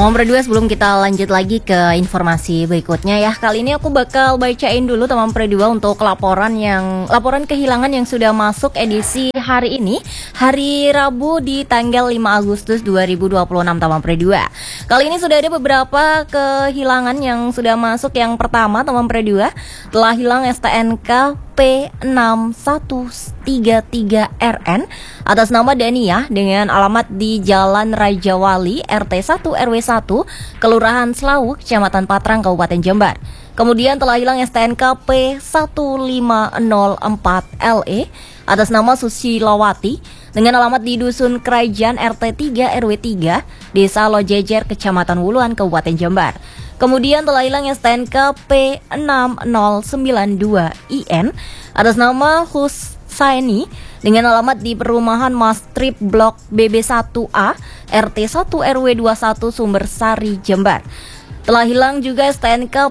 Teman Pre2, sebelum kita lanjut lagi ke informasi berikutnya ya, kali ini aku bakal bacain dulu teman Pre2 untuk laporan kehilangan yang sudah masuk edisi hari ini, hari Rabu di tanggal 5 Agustus 2026 teman Pre2. Kali ini sudah ada beberapa kehilangan yang sudah masuk. Yang pertama teman Pre2, telah hilang STNK P6133RN atas nama Dania dengan alamat di Jalan Raja Wali, RT 1 RW 1, Kelurahan Selawu, Kecamatan Patrang, Kabupaten Jember. Kemudian telah hilang STNK P1504LE atas nama Susilawati dengan alamat di Dusun Kerajaan, RT 3 RW 3, Desa Lojejer, Kecamatan Wuluan, Kabupaten Jember. Kemudian telah hilang STNK P6092IN atas nama Husaini dengan alamat di Perumahan Mastrip Blok BB1A, RT 1 RW 21, Sumber Sari, Jember. Telah hilang juga STNK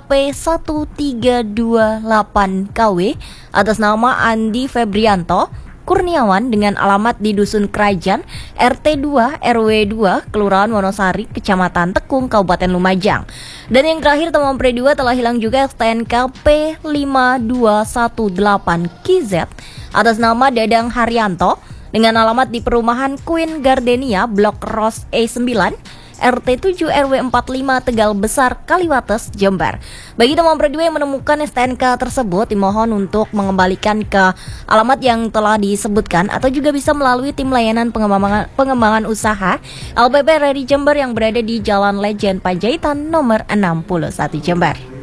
P1328KW atas nama Andi Febrianto Kurniawan dengan alamat di Dusun Kerajaan, RT 2 RW 2, Kelurahan Wonosari, Kecamatan Tekung, Kabupaten Lumajang. Dan yang terakhir teman Pre2, telah hilang juga STNK P5218KZ atas nama Dadang Haryanto dengan alamat di Perumahan Queen Gardenia, Blok Ros E9, RT 7 RW 45, Tegal Besar, Kaliwates, Jember. Bagi teman Pre2 yang menemukan STNK tersebut, dimohon untuk mengembalikan ke alamat yang telah disebutkan atau juga bisa melalui tim layanan pengembangan usaha LPP Ready Jember yang berada di Jalan Legend Panjaitan nomor 61 Jember.